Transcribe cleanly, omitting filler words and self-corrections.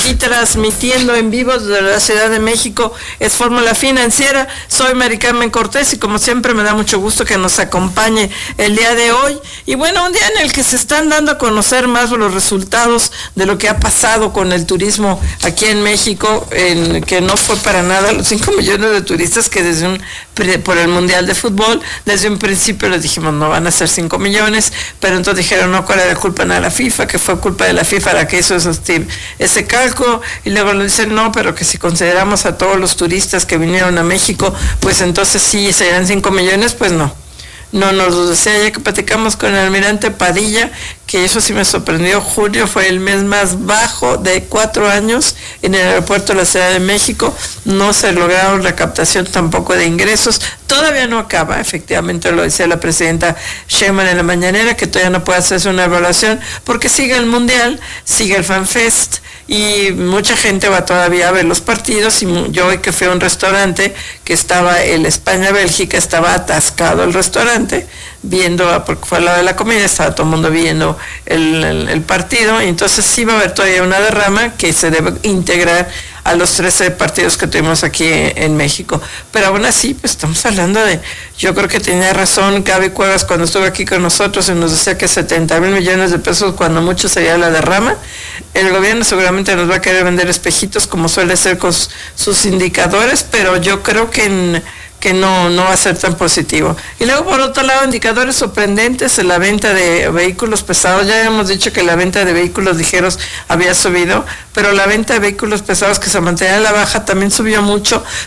Y transmitiendo en vivo desde la Ciudad de México es Fórmula Financiera. Soy Mari Carmen Cortés y como siempre me da mucho gusto que nos acompañe el día de hoy. Y bueno, un día en el que se están dando a conocer más los resultados de lo que ha pasado con el turismo aquí en México, que no fue para nada los 5 millones de turistas que por el Mundial de Fútbol, desde un principio les dijimos no van a ser 5 millones, pero entonces dijeron no, ¿cuál era la culpa? No, la FIFA, que fue culpa de la FIFA la que hizo ese cálculo. Y luego le dicen no, pero que si consideramos a todos los turistas que vinieron a México, pues entonces sí serían 5 millones, pues no nos lo decía ya que platicamos con el almirante Padilla, que eso sí me sorprendió. Julio fue el mes más bajo de 4 años en el aeropuerto de la Ciudad de México, no se lograron la captación tampoco de ingresos, todavía no acaba, efectivamente lo decía la presidenta Sheinbaum en la mañanera, que todavía no puede hacerse una evaluación, porque sigue el Mundial, sigue el FanFest, y mucha gente va todavía a ver los partidos, y yo hoy que fui a un restaurante que estaba el España-Bélgica, estaba atascado el restaurante, viendo, porque fue a la de la comida, estaba todo el mundo viendo el partido, y entonces sí va a haber todavía una derrama que se debe integrar a los 13 partidos que tuvimos aquí en México. Pero aún así, pues estamos hablando yo creo que tenía razón Gaby Cuevas cuando estuvo aquí con nosotros y nos decía que 70,000 millones de pesos cuando mucho sería la derrama. El gobierno seguramente nos va a querer vender espejitos como suele ser con sus indicadores, pero yo creo que no va a ser tan positivo. Y luego por otro lado, indicadores sorprendentes en la venta de vehículos pesados. Ya habíamos dicho que la venta de vehículos ligeros había subido, pero la venta de vehículos pesados que se mantenía a la baja también subió mucho,